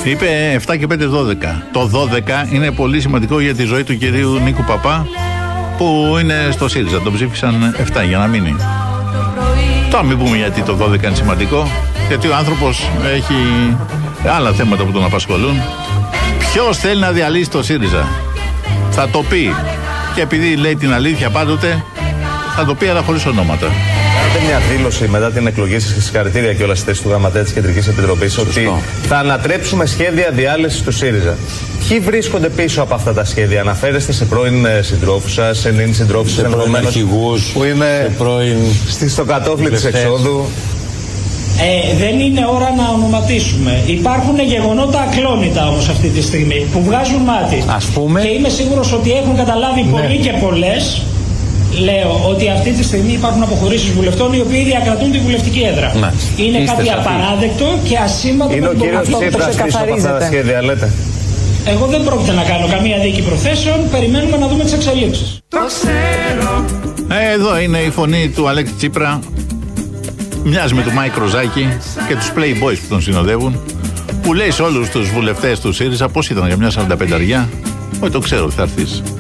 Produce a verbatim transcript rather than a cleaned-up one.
Είπε επτά και πέντε δώδεκα. Το δώδεκα είναι πολύ σημαντικό για τη ζωή του κυρίου Νίκου Παπά, που είναι στο ΣΥΡΙΖΑ. Τον ψήφισαν επτά για να μείνει. Τώρα μην πούμε γιατί το δώδεκα είναι σημαντικό, γιατί ο άνθρωπος έχει άλλα θέματα που τον απασχολούν. Ποιος θέλει να διαλύσει το ΣΥΡΙΖΑ θα το πει, και επειδή λέει την αλήθεια πάντοτε θα το πει, αλλά χωρίς ονόματα. Κάνετε μια δήλωση μετά την εκλογή σας και συγχαρητήρια και όλα στη θέση του Γραμματέα της Κεντρικής Επιτροπής ότι θα ανατρέψουμε σχέδια διάλυσης του ΣΥΡΙΖΑ. Ποιοι βρίσκονται πίσω από αυτά τα σχέδια? Αναφέρεστε σε πρώην συντρόφους σας, σε νυν συντρόφους σας, ενδεχομένως που είναι πρώην... στο κατόφλι της εξόδου. Ε, δεν είναι ώρα να ονοματίσουμε. Υπάρχουν γεγονότα ακλόνητα όμως αυτή τη στιγμή που βγάζουν μάτι. Ας πούμε... Και είμαι σίγουρος ότι έχουν καταλάβει ναι. πολλοί και πολλές. Λέω ότι αυτή τη στιγμή υπάρχουν αποχωρήσεις βουλευτών οι οποίοι διακρατούν τη βουλευτική έδρα. Ναι. Είναι Είστε κάτι σαφή. απαράδεκτο και ασήμαντο. Είναι ο κύριος Τσίπρας πίσω από αυτά τα σχέδια, λέτε? Εγώ δεν πρόκειται να κάνω καμία δίκη προθέσεων. Περιμένουμε να δούμε τις εξελίξεις. Ε, εδώ είναι η φωνή του Αλέξη Τσίπρα. Μοιάζει με του Μάικ Ροζάκη και τους Playboys που τον συνοδεύουν, που λέει σε όλους τους βουλευτές του ΣΥΡΙΖΑ, πώς ήταν για μια σαρανταπενταριά, όχι το ξέρω ότι θα έρθεις.